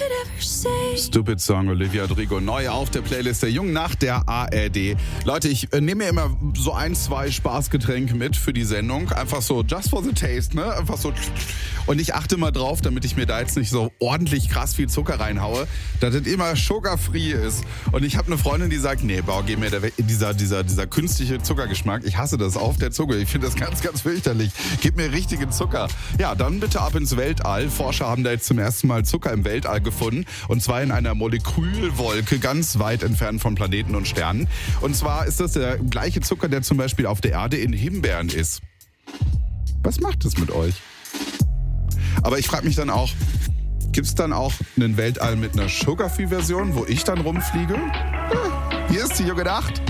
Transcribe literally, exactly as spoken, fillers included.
Stupid Song, Olivia Rodrigo, neu auf der Playlist der Jungen Nacht der A R D. Leute, ich äh, nehme mir immer so ein, zwei Spaßgetränke mit für die Sendung. Einfach so just for the taste, ne? Einfach so. Und ich achte mal drauf, damit ich mir da jetzt nicht so ordentlich krass viel Zucker reinhaue, dass das immer sugar-free ist. Und ich habe eine Freundin, die sagt, nee, Bau, geh mir der, dieser, dieser, dieser künstliche Zuckergeschmack. Ich hasse das auf der Zunge. Ich finde das ganz, ganz fürchterlich. Gib mir richtigen Zucker. Ja, dann bitte ab ins Weltall. Forscher haben da jetzt zum ersten Mal Zucker im Weltall gefunden. Und zwar in einer Molekülwolke, ganz weit entfernt von Planeten und Sternen. Und zwar ist das der gleiche Zucker, der zum Beispiel auf der Erde in Himbeeren ist. Was macht das mit euch? Aber ich frage mich dann auch, gibt es dann auch einen Weltall mit einer Sugar-Free-Version, wo ich dann rumfliege? Hier ist die Junge Nacht.